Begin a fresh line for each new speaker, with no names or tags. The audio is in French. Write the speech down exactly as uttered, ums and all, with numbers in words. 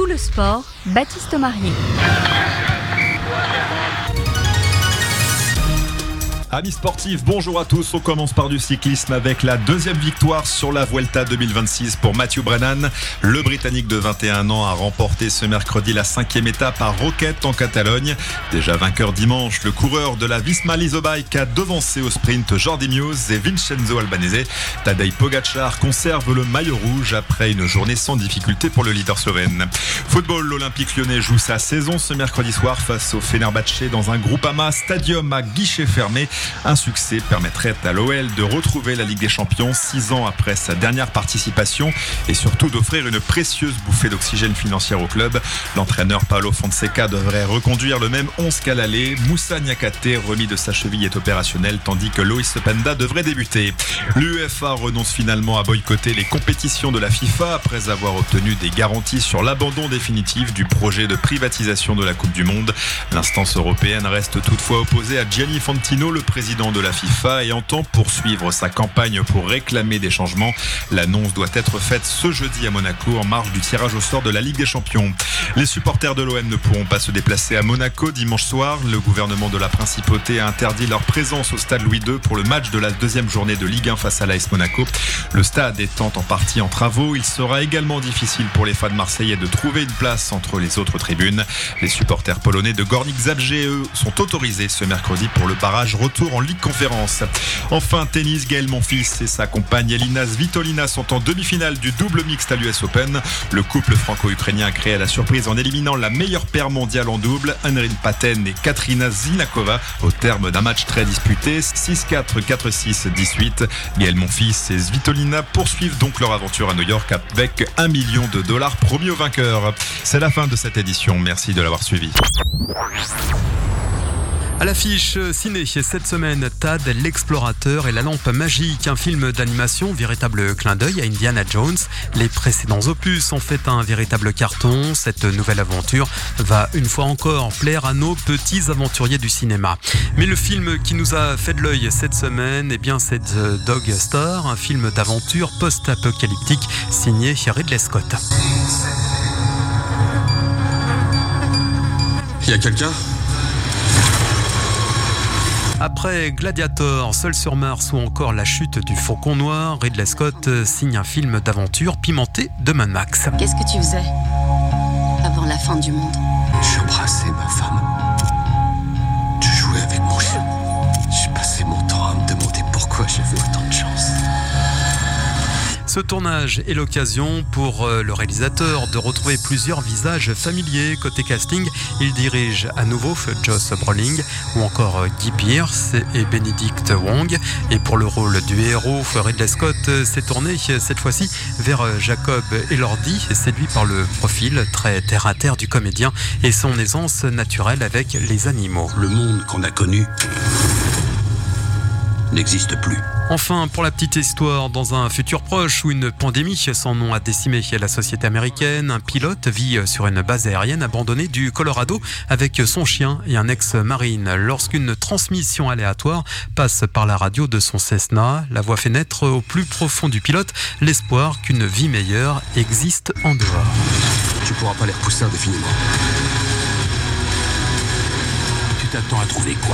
Tout le sport, Baptiste Marier.
Amis sportifs, bonjour à tous. On commence par du cyclisme avec la deuxième victoire sur la Vuelta deux mille vingt-six pour Matthew Brennan. Le Britannique de vingt et un ans a remporté ce mercredi la cinquième étape à Roquette en Catalogne. Déjà vainqueur dimanche, le coureur de la Visma Lease Bike a devancé au sprint Jordi Meeus et Vincenzo Albanese. Tadej Pogačar conserve le maillot rouge après une journée sans difficulté pour le leader slovène. Football, l'Olympique lyonnais joue sa saison ce mercredi soir face au Fenerbahçe dans un Groupama Stadium à guichet fermé. Un succès permettrait à l'O L de retrouver la Ligue des Champions six ans après sa dernière participation et surtout d'offrir une précieuse bouffée d'oxygène financière au club. L'entraîneur Paulo Fonseca devrait reconduire le même onze qu'à l'aller. Moussa Niakhaté, remis de sa cheville, est opérationnel tandis que Loïs Openda devrait débuter. L'U E F A renonce finalement à boycotter les compétitions de la FIFA après avoir obtenu des garanties sur l'abandon définitif du projet de privatisation de la Coupe du Monde. L'instance européenne reste toutefois opposée à Gianni Infantino, le président de la FIFA, et entend poursuivre sa campagne pour réclamer des changements. L'annonce doit être faite ce jeudi à Monaco en marge du tirage au sort de la Ligue des Champions. Les supporters de l'O M ne pourront pas se déplacer à Monaco dimanche soir. Le gouvernement de la Principauté a interdit leur présence au stade Louis deux pour le match de la deuxième journée de Ligue un face à l'A S Monaco. Le stade étant en partie en travaux, il sera également difficile pour les fans marseillais de trouver une place entre les autres tribunes. Les supporters polonais de Górnik Zabrze, eux, sont autorisés ce mercredi pour le barrage retour en Ligue Conférence. Enfin, tennis, Gaël Monfils et sa compagne Elina Svitolina sont en demi-finale du double mixte à l'U S Open. Le couple franco-ukrainien a créé la surprise en éliminant la meilleure paire mondiale en double, Henrin Paten et Katrina Zinakova, au terme d'un match très disputé, six quatre, quatre six, dix-huit. Gaël Monfils et Svitolina poursuivent donc leur aventure à New York avec un million de dollars promis aux vainqueurs. C'est la fin de cette édition. Merci de l'avoir suivi.
À l'affiche ciné cette semaine, Tad, l'explorateur et la lampe magique, un film d'animation, véritable clin d'œil à Indiana Jones. Les précédents opus ont fait un véritable carton. Cette nouvelle aventure va une fois encore plaire à nos petits aventuriers du cinéma. Mais le film qui nous a fait de l'œil cette semaine, eh bien c'est The Dog Star, un film d'aventure post-apocalyptique signé Ridley Scott.
Il y a quelqu'un ?
Après Gladiator, Seul sur Mars ou encore La chute du Faucon Noir, Ridley Scott signe un film d'aventure pimenté de Mad Max.
Qu'est-ce que tu faisais avant la fin du monde?
J'embrassais ma femme. Je jouais avec mon chien. J'ai passé mon temps à me demander pourquoi j'avais autant de chance.
Ce tournage est l'occasion pour le réalisateur de retrouver plusieurs visages familiers. Côté casting, il dirige à nouveau Josh Brolin ou encore Guy Pearce et Benedict Wong. Et pour le rôle du héros, Ridley Scott s'est tourné cette fois-ci vers Jacob Elordi, séduit par le profil très terre-à-terre du comédien et son aisance naturelle avec les animaux.
Le monde qu'on a connu n'existe plus.
Enfin, pour la petite histoire, dans un futur proche où une pandémie sans nom a décimé la société américaine, un pilote vit sur une base aérienne abandonnée du Colorado avec son chien et un ex-marine. Lorsqu'une transmission aléatoire passe par la radio de son Cessna, la voix fait naître au plus profond du pilote l'espoir qu'une vie meilleure existe en dehors.
Tu pourras pas les repousser indéfiniment. Tu t'attends à trouver quoi ?